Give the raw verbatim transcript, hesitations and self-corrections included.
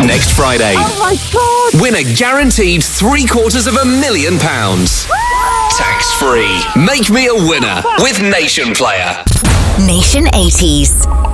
Next Friday. Oh my God! Win a guaranteed three quarters of a million pounds. Tax free. Make me a winner with Nation Player. Nation eighties.